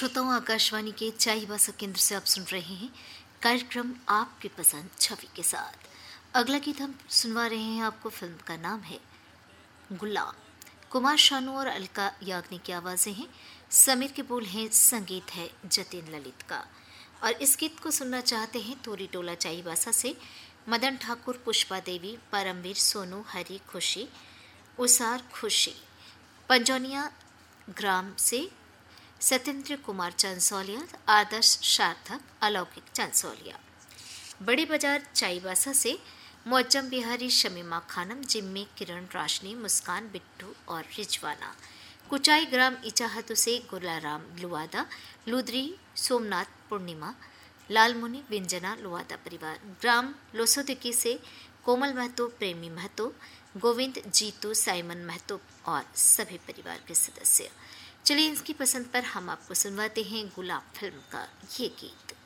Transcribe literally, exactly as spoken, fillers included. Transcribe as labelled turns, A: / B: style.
A: श्रोताओं, आकाशवाणी के चाईबासा केंद्र से आप सुन रहे हैं कार्यक्रम आपकी पसंद छवि के साथ। अगला गीत हम सुनवा रहे हैं आपको। फिल्म का नाम है गुलाम। कुमार शानू और अलका याग्निक की आवाज़ें हैं, समीर के बोल हैं, संगीत है जतिन ललित का। और इस गीत को सुनना चाहते हैं तोरी टोला चाईबासा से मदन ठाकुर, पुष्पा देवी, परमवीर, सोनू, हरी, खुशी, उसार, खुशी, पंजौनिया ग्राम से सत्येंद्र कुमार चांसोलिया, आदर्श सार्थक, अलौकिक चांसोलिया। बड़ी बाजार चाईबासा से मुअज्जम बिहारी, शमीमा खानम, जिम्मी, किरण, राशनी, मुस्कान, बिट्टू और रिजवाना। कुचाई ग्राम इचाहतु से गुलाराम लुवादा, लुदरी, सोमनाथ, पूर्णिमा, लालमुनि, विंजना लुवादा परिवार। ग्राम लोसोदिकी से कोमल महतो, प्रेमी महतो, गोविंद, जीतू, साइमन महतो और सभी परिवार के सदस्य। चलिए इनकी पसंद पर हम आपको सुनवाते हैं गुलाब फिल्म का ये गीत।